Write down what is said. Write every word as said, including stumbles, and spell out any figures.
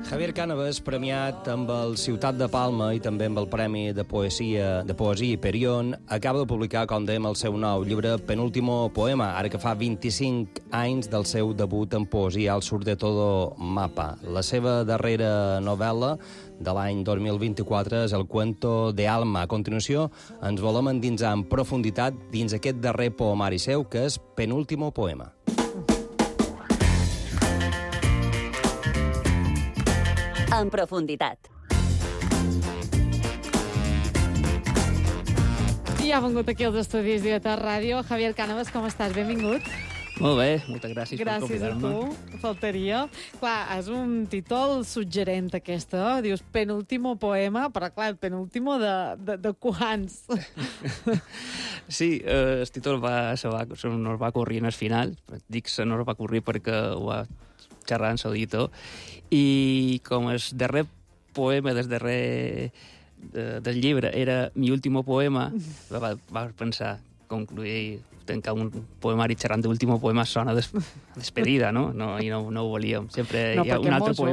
Javier Cánovas, premiat amb el Ciutat de Palma i també amb el Premi de Poesia de Poesia Hiperion, acaba de publicar, com dèiem, el seu nou llibre Penúltimo Poema, ara que fa vint-i-cinc anys del seu debut en poesia al Sur de Todo Mapa. La seva darrera novel·la de l'any dos mil vint-i-quatre és El Cuento de Alma. A continuació, ens volem endinsar en profunditat dins aquest darrer poemari seu, que és Penúltimo Poema. En profunditat. I ha vengut aquí als estudis d'Ivetar Ràdio. Javier Cánovas, com estàs? Benvingut. Molt bé, moltes gràcies, gràcies per convidar-me. Gràcies a tu, faltaria. Clar, és un títol suggerent, aquesta. Eh? Dius penúltimo poema, però clar, el penúltimo de, de, de quants? Sí, eh, el títol va, se va, se nos va corrir en el final. Dic se nos va corrir perquè ho va xerrar amb l'editor. I com el darrer poema del darrer de, del llibre era mi último poema, va, va pensar, concluir, tancar un poemari xerrant d'último poema sona des, despedida, no? no? I no, no ho volíem. Sempre no, hi ha un altre mosso,